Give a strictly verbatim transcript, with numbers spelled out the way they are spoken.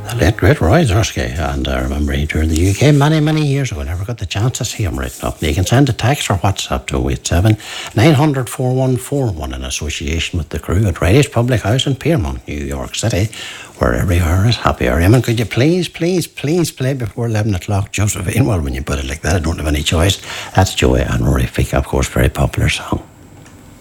The late great Roy Zursky, and I remember he toured the U K many, many years ago. Never got the chance to see him written up. You can send a text or WhatsApp to oh eight seven, nine hundred, four one four one in association with the crew at Radish Public House in Piermont, New York City, where every hour is happy hour. Eamon, could you please, please, please play before eleven o'clock Josephine? Well, when you put it like that, I don't have any choice. That's Joey and Rory Fika, of course, very popular song.